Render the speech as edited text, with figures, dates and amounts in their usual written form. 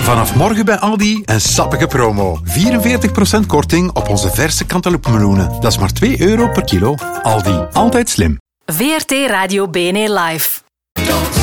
Vanaf morgen bij Aldi een sappige promo. 44% korting op onze verse cantaloupemeloenen. Dat is maar €2 per kilo. Aldi, altijd slim. VRT Radio BNE Live.